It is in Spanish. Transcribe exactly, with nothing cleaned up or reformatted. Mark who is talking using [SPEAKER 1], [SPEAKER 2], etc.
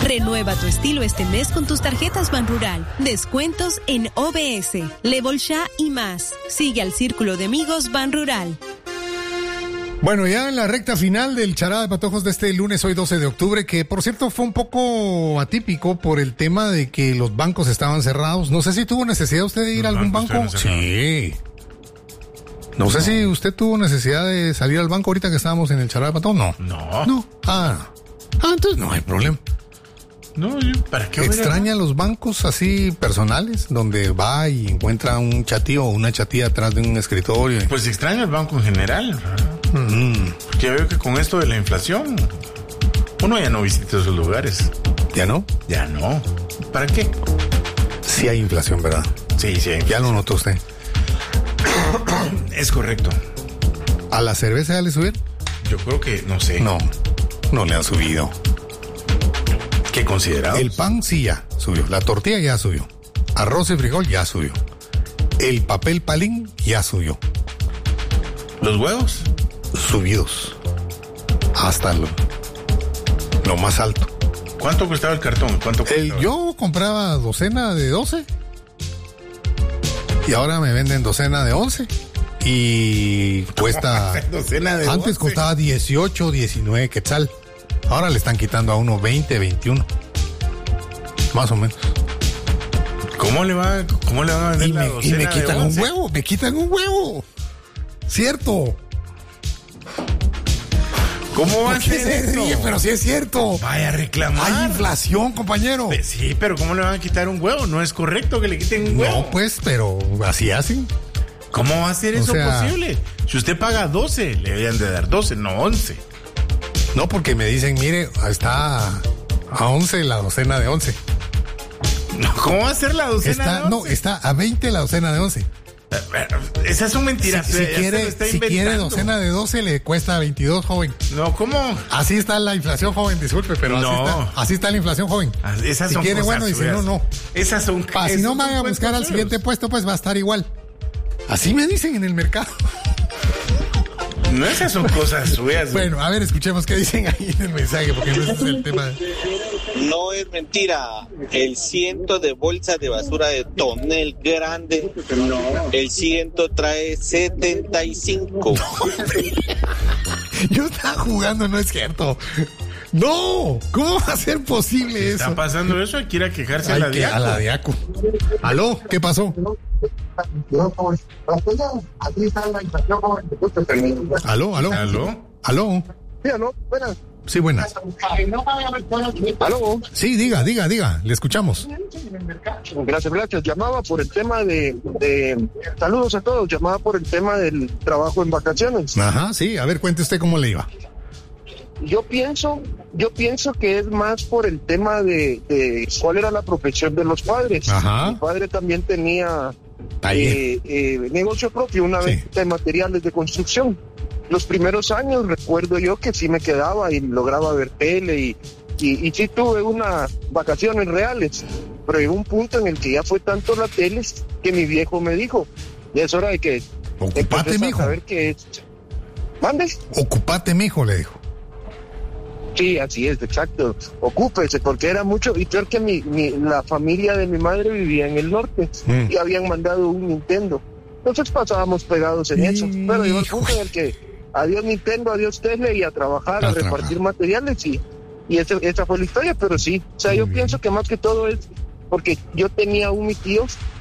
[SPEAKER 1] Renueva tu estilo este mes con tus tarjetas Banrural. Descuentos en O B S, Le Bolsha y más. Sigue al Círculo de Amigos Banrural.
[SPEAKER 2] Bueno, ya en la recta final del Charada de Patojos de este lunes, hoy doce de octubre, que por cierto fue un poco atípico por el tema de que los bancos estaban cerrados. No sé si tuvo necesidad usted de ir a algún banco. Sí. No sé si usted tuvo necesidad de salir al banco ahorita que estábamos en el Charada de Patojos. No.
[SPEAKER 3] No.
[SPEAKER 2] No. Ah. Ah, entonces no hay problema.
[SPEAKER 3] No, ¿para qué?
[SPEAKER 2] ¿Extraña los bancos así personales, donde va y encuentra un chatío o una chatía atrás de un escritorio?
[SPEAKER 3] Pues extraña el banco en general. Mm. Porque veo que con esto de la inflación, uno ya no visita esos lugares.
[SPEAKER 2] ¿Ya no?
[SPEAKER 3] Ya no. ¿Para qué?
[SPEAKER 2] Sí hay inflación, ¿verdad?
[SPEAKER 3] Sí, sí hay inflación.
[SPEAKER 2] Ya lo notó usted.
[SPEAKER 3] Es correcto.
[SPEAKER 2] ¿A la cerveza ya le subieron?
[SPEAKER 3] Yo creo que, no sé.
[SPEAKER 2] No, no le han subido.
[SPEAKER 3] ¿Qué considerados?
[SPEAKER 2] El pan sí ya subió, la tortilla ya subió, arroz y frijol ya subió, el papel palín ya subió.
[SPEAKER 3] ¿Los huevos?
[SPEAKER 2] Subidos hasta lo, lo más alto.
[SPEAKER 3] ¿Cuánto costaba el cartón? ¿Cuánto costaba?
[SPEAKER 2] El, yo compraba docena de doce y ahora me venden docena de once y cuesta...
[SPEAKER 3] docena de
[SPEAKER 2] antes
[SPEAKER 3] once.
[SPEAKER 2] Costaba dieciocho, diecinueve quetzal. Ahora le están quitando a uno veinte, veintiuno. Más o menos.
[SPEAKER 3] ¿Cómo le va, cómo le van a vender
[SPEAKER 2] y
[SPEAKER 3] la
[SPEAKER 2] me,
[SPEAKER 3] docena
[SPEAKER 2] y me quitan
[SPEAKER 3] de
[SPEAKER 2] un
[SPEAKER 3] once?
[SPEAKER 2] huevo, me quitan un huevo. Cierto.
[SPEAKER 3] ¿Cómo va a
[SPEAKER 2] ¿Por qué
[SPEAKER 3] ser
[SPEAKER 2] se
[SPEAKER 3] eso?
[SPEAKER 2] ríe? Pero sí es cierto.
[SPEAKER 3] Vaya a reclamar.
[SPEAKER 2] Hay inflación, compañero.
[SPEAKER 3] Pues sí, pero ¿cómo le van a quitar un huevo? No es correcto que le quiten un huevo.
[SPEAKER 2] No, pues, pero así hacen.
[SPEAKER 3] ¿Cómo va a ser
[SPEAKER 2] O
[SPEAKER 3] eso
[SPEAKER 2] sea,
[SPEAKER 3] posible? Si usted paga doce, le deberían de dar doce, no once.
[SPEAKER 2] No, porque me dicen, mire, está a once la docena de once.
[SPEAKER 3] No, ¿cómo va a ser la docena
[SPEAKER 2] Está,
[SPEAKER 3] de once?
[SPEAKER 2] no, está a veinte la docena de once.
[SPEAKER 3] Esas son mentiras.
[SPEAKER 2] Si, si
[SPEAKER 3] ya se
[SPEAKER 2] quiere,
[SPEAKER 3] lo está
[SPEAKER 2] si quiere
[SPEAKER 3] inventando.
[SPEAKER 2] docena de doce le cuesta veintidós, joven.
[SPEAKER 3] No, ¿cómo?
[SPEAKER 2] Así está la inflación, joven, disculpe, pero
[SPEAKER 3] No.
[SPEAKER 2] así, está, así está la inflación, joven.
[SPEAKER 3] Ah, esas
[SPEAKER 2] si
[SPEAKER 3] son
[SPEAKER 2] quiere,
[SPEAKER 3] cosas
[SPEAKER 2] bueno, y si
[SPEAKER 3] feas.
[SPEAKER 2] no, no.
[SPEAKER 3] Esas son...
[SPEAKER 2] Pa, si
[SPEAKER 3] esos
[SPEAKER 2] no me
[SPEAKER 3] son
[SPEAKER 2] vaya a buscar al
[SPEAKER 3] cuentos
[SPEAKER 2] siguiente
[SPEAKER 3] feos.
[SPEAKER 2] puesto, pues va a estar igual. Así me dicen en el mercado.
[SPEAKER 3] No, esas son cosas feas.
[SPEAKER 2] Bueno, a ver, escuchemos qué dicen ahí en el mensaje, porque ese es el tema.
[SPEAKER 4] No es mentira. El ciento de bolsas de basura de tonel grande, el ciento trae setenta y cinco.
[SPEAKER 2] Yo estaba jugando, no es cierto. No, ¿cómo va a ser posible eso?
[SPEAKER 3] ¿Está pasando eso? Hay que ir a quejarse
[SPEAKER 2] Ay,
[SPEAKER 3] a la
[SPEAKER 2] que-
[SPEAKER 3] diaco.
[SPEAKER 2] a la diaco. ¿Aló? ¿Qué pasó? ¿Aló? ¿Aló?
[SPEAKER 3] ¿Aló?
[SPEAKER 2] ¿Aló?
[SPEAKER 5] Sí, aló, buenas.
[SPEAKER 2] Sí, buenas.
[SPEAKER 5] Aló.
[SPEAKER 2] Sí, diga, diga, diga, le escuchamos.
[SPEAKER 5] Gracias, gracias. Llamaba por el tema de, de... Saludos a todos. Llamaba por el tema del trabajo en vacaciones.
[SPEAKER 2] Ajá, sí, a ver, cuente usted cómo le iba.
[SPEAKER 5] Yo pienso, yo pienso que es más por el tema de, de cuál era la profesión de los padres.
[SPEAKER 2] Ajá.
[SPEAKER 5] Mi padre también tenía
[SPEAKER 2] Taller.
[SPEAKER 5] eh, eh, negocio propio, una
[SPEAKER 2] Sí.
[SPEAKER 5] vez de materiales de construcción. Los primeros años recuerdo yo que sí me quedaba y lograba ver tele y, y, y sí tuve unas vacaciones reales, pero llegó un punto en el que ya fue tanto la tele que mi viejo me dijo, ya es hora de que
[SPEAKER 2] Ocupate,
[SPEAKER 5] empieces a
[SPEAKER 2] mijo.
[SPEAKER 5] saber que es... ¿Mande?
[SPEAKER 2] Ocupate, mijo, le dijo.
[SPEAKER 5] Sí, así es, exacto. Ocúpese, porque era mucho, y peor que mi, mi, la familia de mi madre vivía en el norte
[SPEAKER 2] Mm.
[SPEAKER 5] y habían mandado un Nintendo. Entonces pasábamos pegados en eso. Pero llegó el
[SPEAKER 2] Hijo.
[SPEAKER 5] punto en el que adiós Nintendo, adiós tele y a trabajar,
[SPEAKER 2] A
[SPEAKER 5] a,
[SPEAKER 2] trabajar.
[SPEAKER 5] repartir materiales y, y ese, esa fue la historia, pero sí. O sea,
[SPEAKER 2] Muy
[SPEAKER 5] yo
[SPEAKER 2] bien.
[SPEAKER 5] pienso que más que todo es porque yo tenía un mi tío